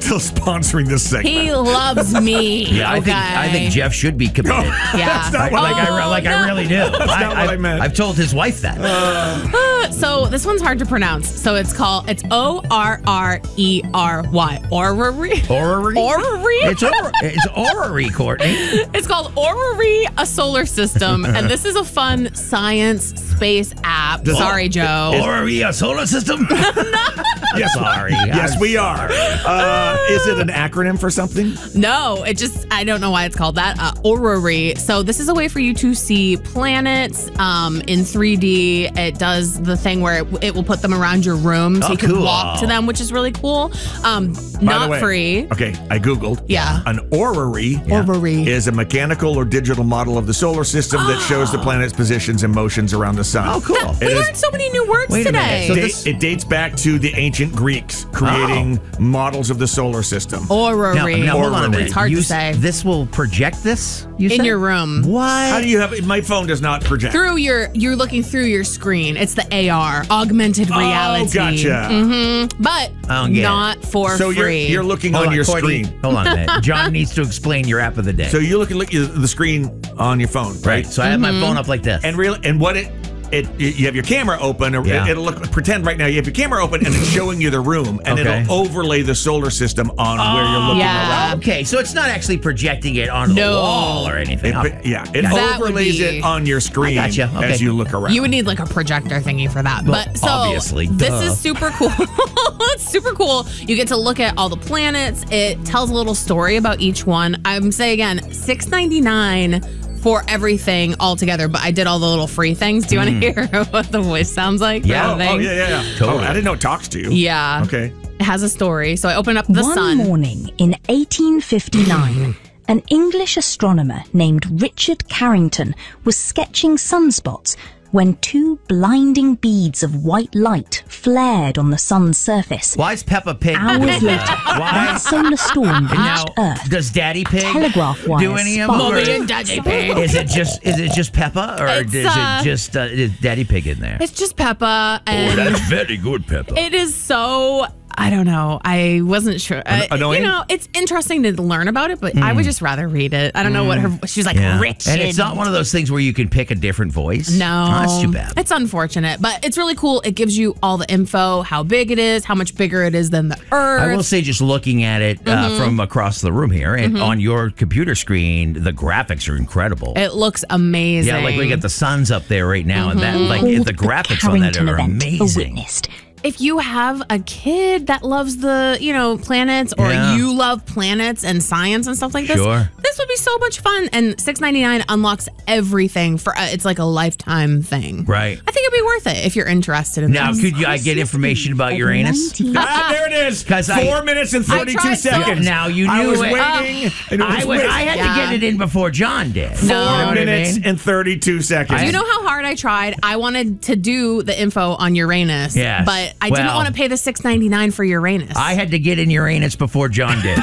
still sponsoring this segment. He loves me. Yeah, okay. I think Jeff should be committed. Yeah. That's not what I really do. not what I meant. I've told his wife that. So this one's hard to pronounce. So it's Orrery. Orrery? Orrery? It's Orrery, Courtney. It's called Orrery, a solar system, and this is a fun science space app. Sorry, Joe. Orrery, a solar system? Yes, sorry. Yes, we are. Is it an acronym for something? No, I don't know why it's called that. Orrery. So this is a way for you to see planets in 3D. It does the thing where it will put them around your room so you can walk to them, which is really cool. Not free. Okay, I Googled. Yeah. An orrery is a mechanical or digital model of the solar system that shows the planet's positions and motions around the sun. Oh, cool. We learned so many new words today. It dates back to the ancient Greeks creating models of the solar system. Orrery. Now, hold on a minute. It's hard to say. This will project this? You in said? your room. What? How do you have it? My phone does not project. You're looking through your screen. It's the AR, augmented reality. Oh, gotcha. Mm-hmm. But not for so free. You're looking on your Courtney, screen. Hold on a minute. John needs to explain your app of the day. So you look at the screen on your phone, right? So I have my phone up like this. And what you have your camera open. It'll pretend right now you have your camera open and it's showing you the room, and it'll overlay the solar system on where you're looking around. Okay, so it's not actually projecting it on the wall or anything. It overlays it on your screen as you look around. You would need like a projector thingy for that. But so obviously, this is super cool. It's super cool. You get to look at all the planets. It tells a little story about each one. I'm saying again, $6.99 for everything all together, but I did all the little free things. Do you want to hear what the voice sounds like? Yeah. Yeah. Totally. I didn't know it talks to you. Yeah. Okay. It has a story. So I open up the sun. One morning in 1859, an English astronomer named Richard Carrington was sketching sunspots when two blinding beads of white light flared on the sun's surface. Why is Peppa Pig? Hours later, that solar storm reached Earth. Does Daddy Pig Telegraph wires do any of them? Mommy and Daddy Pig. Is it just Peppa, or is it just is Daddy Pig in there? It's just Peppa. And that's very good, Peppa. It is so. I don't know. I wasn't sure. Annoying? It's interesting to learn about it, but I would just rather read it. I don't know what she's like, Richard. And it's not one of those things where you can pick a different voice. No. Oh, that's too bad. It's unfortunate, but it's really cool. It gives you all the info, how big it is, how much bigger it is than the Earth. I will say, just looking at it from across the room here, and on your computer screen, the graphics are incredible. It looks amazing. Yeah, like we got the suns up there right now, and that the graphics on that are amazing. If you have a kid that loves the, planets, or you love planets and science and stuff like this, this would be so much fun. And $6.99 unlocks everything for it's like a lifetime thing. Right. I think it'd be worth it if you're interested in now, this. could I get information about Uranus? There it is. 4 minutes and 32 seconds. Now you knew I was it. waiting. I had to get it in before John did. 4 minutes and 32 seconds. Do you know how hard I tried? I wanted to do the info on Uranus, but I didn't want to pay the $6.99 for Uranus. I had to get in Uranus before John did.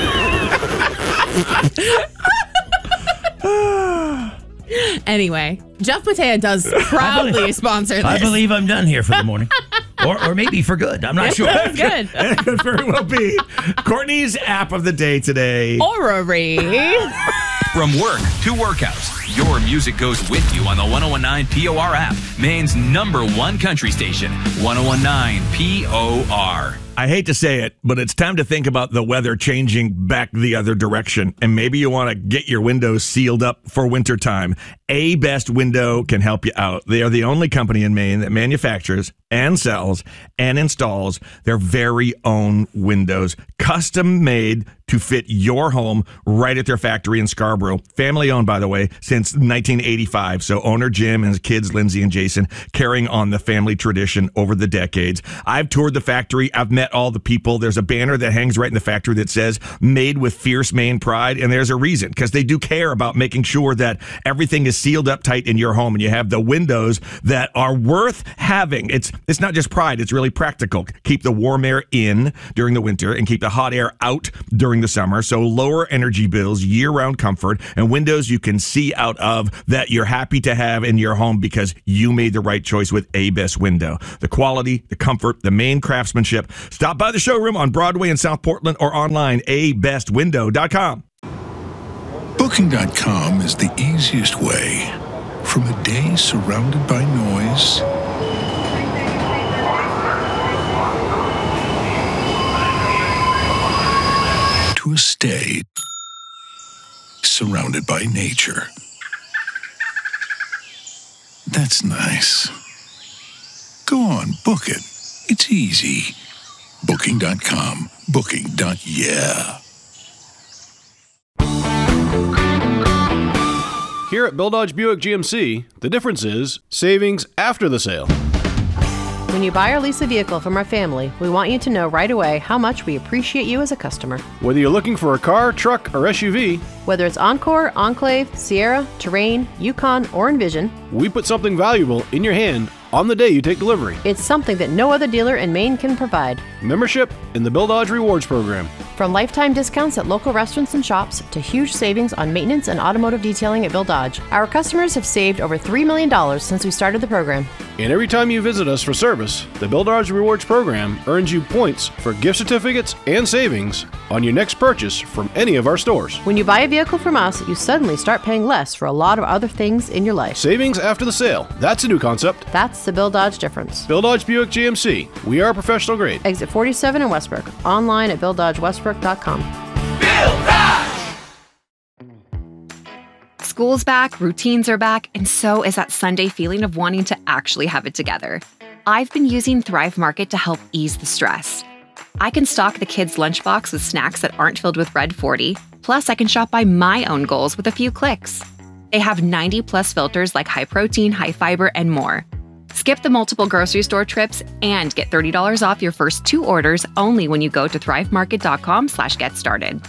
Anyway, Jeff Matea does proudly sponsor this. I believe I'm done here for the morning. Or maybe for good. I'm not sure. That's good. It could very well be. Courtney's app of the day today. Orrery. From work to workouts, your music goes with you on the 1019 POR app, Maine's #1 country station, 1019 POR. I hate to say it, but it's time to think about the weather changing back the other direction. And maybe you want to get your windows sealed up for wintertime. A-Best Window can help you out. They are the only company in Maine that manufactures and sells and installs their very own windows, custom made to fit your home right at their factory in Scarborough. Family owned, by the way, since 1985. So owner Jim and his kids, Lindsay and Jason, carrying on the family tradition over the decades. I've toured the factory. I've met all the people. There's a banner that hangs right in the factory that says made with fierce Maine pride. And there's a reason, because they do care about making sure that everything is sealed up tight in your home and you have the windows that are worth having. It's It's not just pride, it's really practical. Keep the warm air in during the winter and keep the hot air out during the summer. So lower energy bills, year-round comfort, and windows you can see out of that you're happy to have in your home because you made the right choice with A-Best Window. The quality, the comfort, the main craftsmanship. Stop by the showroom on Broadway in South Portland or online, abestwindow.com. Booking.com is the easiest way from a day surrounded by noise to a stay surrounded by nature. That's nice. Go on, book it. It's easy. Booking.com. Booking.yeah. Here at Bill Dodge Buick GMC, the difference is savings after the sale. When you buy or lease a vehicle from our family, we want you to know right away how much we appreciate you as a customer. Whether you're looking for a car, truck, or SUV, whether it's Encore, Enclave, Sierra, Terrain, Yukon, or Envision, we put something valuable in your hand on the day you take delivery. It's something that no other dealer in Maine can provide. Membership in the Bill Dodge Rewards Program. From lifetime discounts at local restaurants and shops to huge savings on maintenance and automotive detailing at Bill Dodge, our customers have saved over $3 million since we started the program. And every time you visit us for service, the Bill Dodge Rewards Program earns you points for gift certificates and savings on your next purchase from any of our stores. When you buy a vehicle from us, you suddenly start paying less for a lot of other things in your life. Savings after the sale. That's a new concept. That's the Bill Dodge difference. Bill Dodge Buick GMC. We are professional grade. Exit 47 in Westbrook. Online at BillDodgeWestbrook.com. Bill Dodge! School's back, routines are back, and so is that Sunday feeling of wanting to actually have it together. I've been using Thrive Market to help ease the stress. I can stock the kids' lunchbox with snacks that aren't filled with Red 40, plus I can shop by my own goals with a few clicks. They have 90-plus filters like high protein, high fiber, and more. Skip the multiple grocery store trips and get $30 off your first 2 orders only when you go to thrivemarket.com/get started.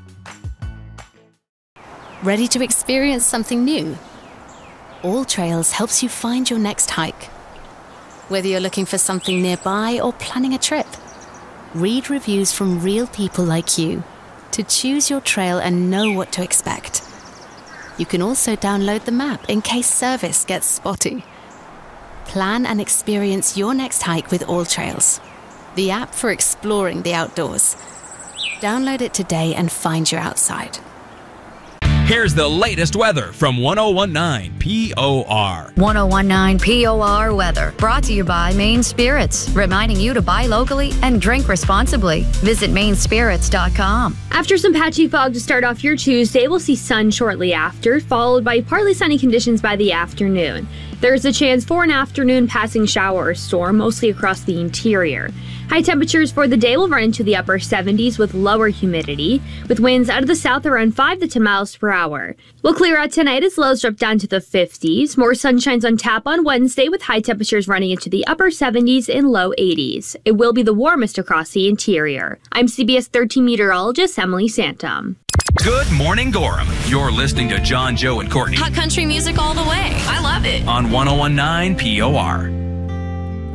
Ready to experience something new? All Trails helps you find your next hike. Whether you're looking for something nearby or planning a trip, read reviews from real people like you to choose your trail and know what to expect. You can also download the map in case service gets spotty. Plan and experience your next hike with All Trails, the app for exploring the outdoors. Download it today and find your outside. Here's the latest weather from 1019 POR. 1019 POR weather, brought to you by Maine Spirits, reminding you to buy locally and drink responsibly. Visit mainspirits.com. After some patchy fog to start off your Tuesday, we'll see sun shortly after, followed by partly sunny conditions by the afternoon. There's a chance for an afternoon passing shower or storm, mostly across the interior. High temperatures for the day will run into the upper 70s with lower humidity, with winds out of the south around 5 to 10 miles per hour. We'll clear out tonight as lows drop down to the 50s. More sunshine's on tap on Wednesday with high temperatures running into the upper 70s and low 80s. It will be the warmest across the interior. I'm CBS 13 meteorologist Emily Santom. Good morning, Gorham. You're listening to John, Joe, and Courtney. Hot country music all the way. I love it. On 1019 POR.